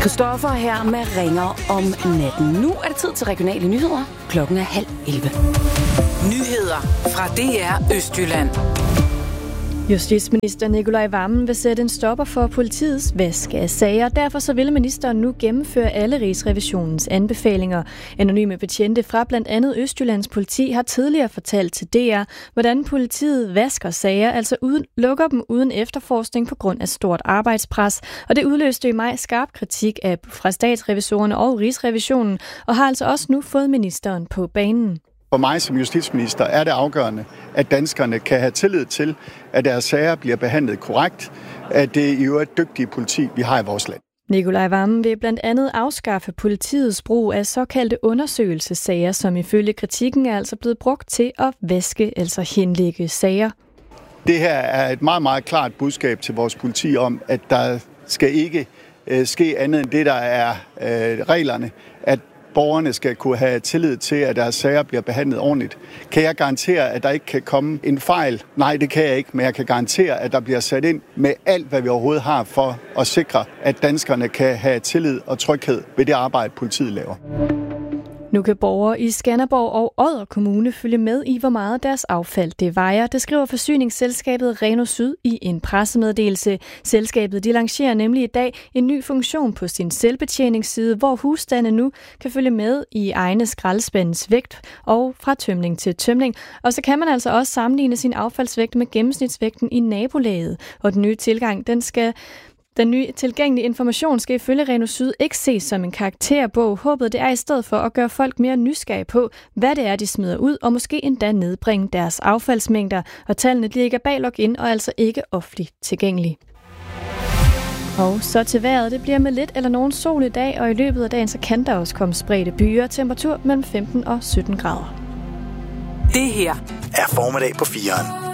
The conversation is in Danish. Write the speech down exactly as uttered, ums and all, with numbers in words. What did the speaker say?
Christoffer her med Ringer om natten. Nu er det tid til regionale nyheder. Klokken er halv elleve. Nyheder fra D R Østjylland. Justitsminister Nicolai Wammen vil sætte en stopper for politiets vask af sager. Derfor så vil ministeren nu gennemføre alle Rigsrevisionens anbefalinger. Anonyme betjente fra blandt andet Østjyllands politi har tidligere fortalt til D R, hvordan politiet vasker sager, altså uden, lukker dem uden efterforskning på grund af stort arbejdspres. Og det udløste i maj skarp kritik af fra statsrevisorerne og Rigsrevisionen, og har altså også nu fået ministeren på banen. For mig som justitsminister er det afgørende, at danskerne kan have tillid til, at deres sager bliver behandlet korrekt, at det i øvrigt dygtige politi, vi har i vores land. Nicolai Wammen vil blandt andet afskaffe politiets brug af såkaldte undersøgelsessager, som ifølge kritikken er altså blevet brugt til at vaske, altså henlægge sager. Det her er et meget, meget klart budskab til vores politi om, at der skal ikke øh, ske andet end det, der er øh, reglerne, at borgerne skal kunne have tillid til, at deres sager bliver behandlet ordentligt. Kan jeg garantere, at der ikke kan komme en fejl? Nej, det kan jeg ikke, men jeg kan garantere, at der bliver sat ind med alt, hvad vi overhovedet har for at sikre, at danskerne kan have tillid og tryghed ved det arbejde, politiet laver. Nu kan borgere i Skanderborg og Odder Kommune følge med i, hvor meget deres affald det vejer. Det skriver forsyningsselskabet Reno Syd i en pressemeddelelse. Selskabet de lancerer nemlig i dag en ny funktion på sin selvbetjeningsside, hvor husstande nu kan følge med i egne skraldespandens vægt og fra tømning til tømning. Og så kan man altså også sammenligne sin affaldsvægt med gennemsnitsvægten i nabolaget. Og den nye tilgang, den skal... Den nye tilgængelige information skal ifølge Reno Syd ikke ses som en karakterbog. Håbet det er i stedet for at gøre folk mere nysgerrige på, hvad det er, de smider ud, og måske endda nedbringe deres affaldsmængder. Og tallene ligger bag login og altså ikke offentligt tilgængelige. Og så til vejret. Det bliver med lidt eller nogen sol i dag, og i løbet af dagen så kan der også komme spredte byer. Temperatur mellem femten og sytten grader. Det her er formiddag på fireren.